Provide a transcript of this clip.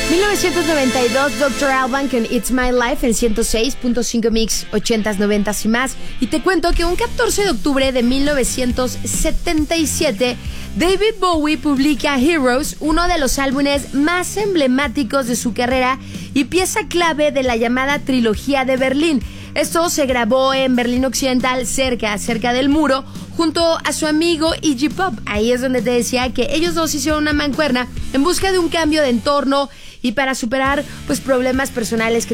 1992, Dr. Alban con It's My Life en 106.5 Mix, 80s, 90s y más. Y te cuento que un 14 de octubre de 1977, David Bowie publica Heroes, uno de los álbumes más emblemáticos de su carrera y pieza clave de la llamada trilogía de Berlín. Esto se grabó en Berlín Occidental, cerca del muro, junto a su amigo Iggy Pop. Ahí es donde te decía que ellos dos hicieron una mancuerna en busca de un cambio de entorno y para superar pues problemas personales que